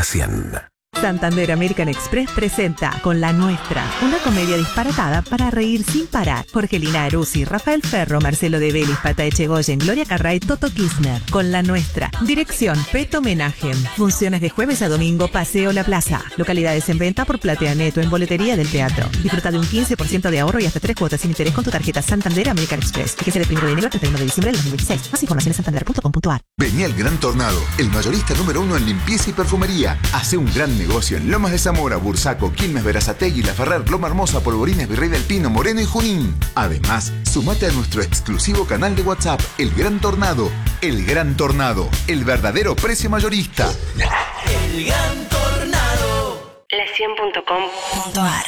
100. Santander American Express presenta Con la Nuestra, una comedia disparatada para reír sin parar. Jorgelina Aruzzi, Rafael Ferro, Marcelo De Bellis, Pata Echegoyen, Gloria Carray, Toto Kirchner. Con la Nuestra. Dirección Peto Menajem. Funciones de jueves a domingo, Paseo La Plaza. Localidades en venta por Platea Neto en boletería del teatro. Disfruta de un 15% de ahorro y hasta 3 cuotas sin interés con tu tarjeta Santander American Express. Que del 1 de enero al 31 de diciembre del 2026. Más información en santander.com.ar. Vení al Gran Tornado, el mayorista número 1 en limpieza y perfumería. Hace un gran negocio en Lomas de Zamora, Bursaco, Quilmes, Berazategui, La Ferrer, Loma Hermosa, Polvorines, Virrey del Pino, Moreno y Junín. Además, sumate a nuestro exclusivo canal de WhatsApp, El Gran Tornado. El Gran Tornado, el verdadero precio mayorista. El Gran Tornado. La100.com.ar.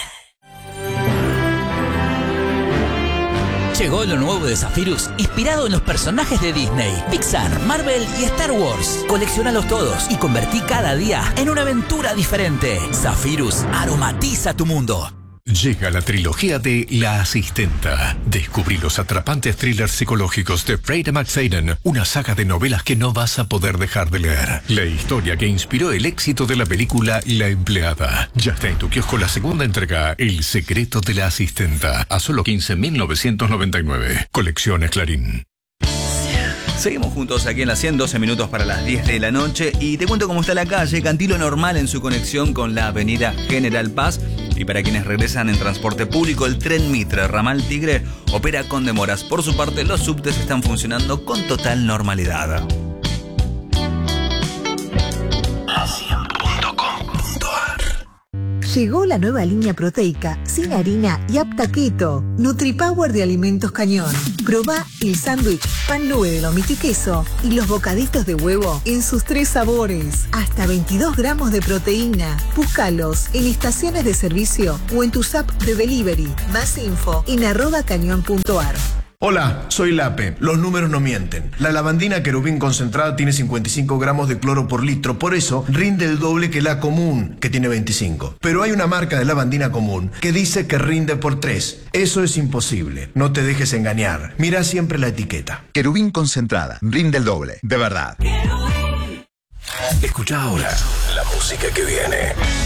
Llegó lo nuevo de Zephyrus, inspirado en los personajes de Disney, Pixar, Marvel y Star Wars. Coleccionalos todos y convertí cada día en una aventura diferente. Zephyrus aromatiza tu mundo. Llega la trilogía de La Asistenta. Descubrí los atrapantes thrillers psicológicos de Freida McFadden, una saga de novelas que no vas a poder dejar de leer. La historia que inspiró el éxito de la película La Empleada. Ya está en tu kiosco la segunda entrega, El secreto de la asistenta, a solo 15.999. Colecciones Clarín. Seguimos juntos aquí en la 100, 12 minutos para las 10 de la noche y te cuento cómo está la calle. Cantilo normal en su conexión con la avenida General Paz, y para quienes regresan en transporte público, el tren Mitre Ramal Tigre opera con demoras. Por su parte, los subtes están funcionando con total normalidad. Llegó la nueva línea proteica, sin harina y apta keto. NutriPower de Alimentos Cañón. Probá el sándwich, pan nube de lomito y queso y los bocaditos de huevo en sus 3 sabores. Hasta 22 gramos de proteína. Búscalos en estaciones de servicio o en tus apps de delivery. Más info en @cañón.ar. Hola, soy Lape. Los números no mienten. La lavandina Querubín concentrada tiene 55 gramos de cloro por litro, por eso rinde el doble que la común, que tiene 25. Pero hay una marca de lavandina común que dice que rinde por 3. Eso es imposible. No te dejes engañar. Mira siempre la etiqueta. Querubín concentrada, rinde el doble, de verdad. Escucha ahora la música que viene.